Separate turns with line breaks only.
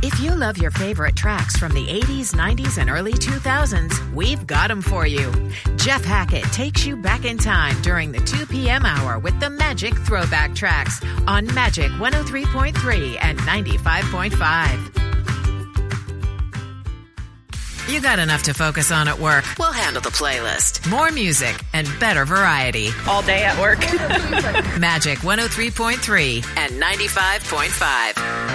If you love your favorite tracks from the 80s, 90s, and early 2000s, we've got them for you. Jeff Hackett takes you back in time during the 2 p.m. hour with the Magic Throwback Tracks on Magic 103.3 and 95.5. You got enough to focus on at work. We'll handle the playlist. More music and better variety.
All day at work.
Magic 103.3 and 95.5.